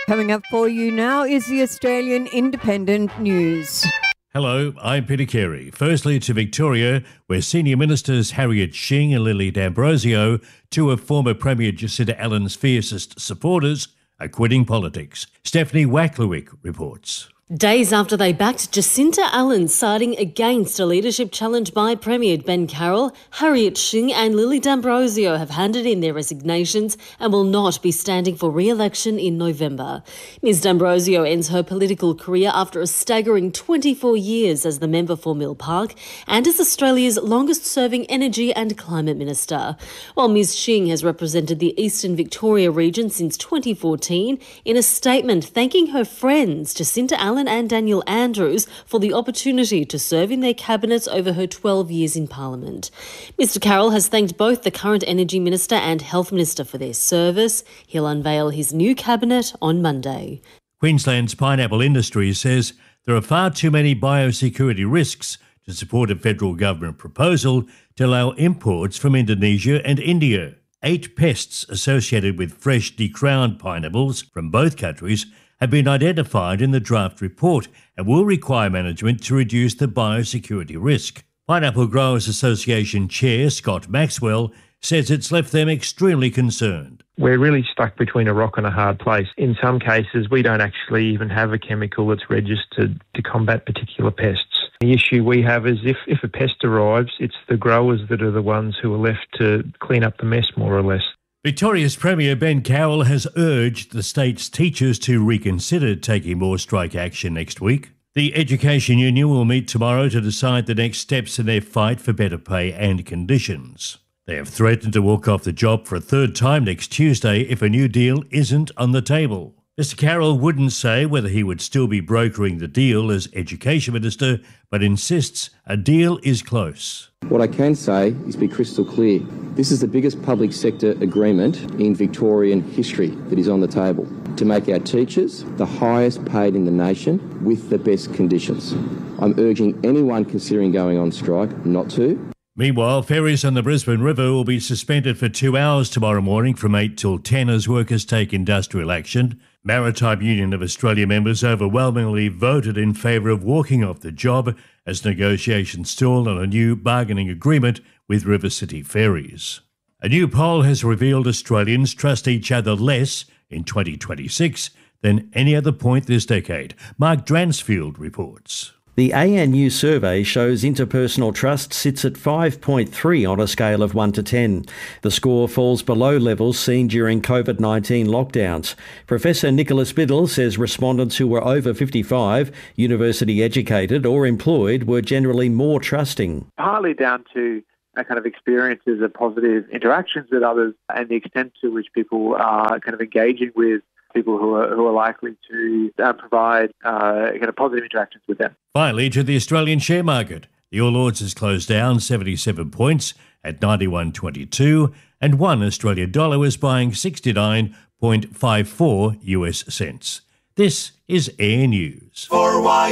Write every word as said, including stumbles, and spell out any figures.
Coming up for you now is the Australian Independent News. Hello, I'm Peter Carey. Firstly to Victoria, where senior ministers Harriet Shing and Lily D'Ambrosio, two of former Premier Jacinta Allen's fiercest supporters, are quitting politics. Stephanie Wacklewick reports. Days after they backed Jacinta Allen siding against a leadership challenge by Premier Ben Carroll, Harriet Shing and Lily D'Ambrosio have handed in their resignations and will not be standing for re-election in November. Ms D'Ambrosio ends her political career after a staggering twenty-four years as the member for Mill Park and as Australia's longest-serving Energy and Climate Minister, while Ms Shing has represented the Eastern Victoria region since twenty fourteen in a statement thanking her friends Jacinta Allen and Daniel Andrews for the opportunity to serve in their cabinets over her twelve years in Parliament. Mr Carroll has thanked both the current Energy Minister and Health Minister for their service. He'll unveil his new cabinet on Monday. Queensland's pineapple industry says there are far too many biosecurity risks to support a federal government proposal to allow imports from Indonesia and India. Eight pests associated with fresh decrowned pineapples from both countries have been identified in the draft report and will require management to reduce the biosecurity risk. Pineapple Growers Association Chair Scott Maxwell says it's left them extremely concerned. We're really stuck between a rock and a hard place. In some cases, we don't actually even have a chemical that's registered to combat particular pests. The issue we have is if, if a pest arrives, it's the growers that are the ones who are left to clean up the mess, more or less. Victoria's Premier Ben Carroll has urged the state's teachers to reconsider taking more strike action next week. The Education Union will meet tomorrow to decide the next steps in their fight for better pay and conditions. They have threatened to walk off the job for a third time next Tuesday if a new deal isn't on the table. Mr Carroll wouldn't say whether he would still be brokering the deal as Education Minister, but insists a deal is close. What I can say is be crystal clear. This is the biggest public sector agreement in Victorian history that is on the table to make our teachers the highest paid in the nation with the best conditions. I'm urging anyone considering going on strike not to. Meanwhile, ferries on the Brisbane River will be suspended for two hours tomorrow morning from eight till ten as workers take industrial action. Maritime Union of Australia members overwhelmingly voted in favour of walking off the job as negotiations stall on a new bargaining agreement with River City Ferries. A new poll has revealed Australians trust each other less in twenty twenty-six than any other point this decade. Mark Dransfield reports. The A N U survey shows interpersonal trust sits at five point three on a scale of one to ten. The score falls below levels seen during COVID nineteen lockdowns. Professor Nicholas Biddle says respondents who were over fifty-five, university educated or employed were generally more trusting. Partly down to a kind of experiences of positive interactions with others and the extent to which people are kind of engaging with people who are who are likely to uh, provide uh, kind of positive interactions with them. Finally, to the Australian share market. The All Ords has closed down seventy-seven points at ninety-one twenty-two, and one Australian dollar is buying sixty-nine point five four US cents. This is Air News.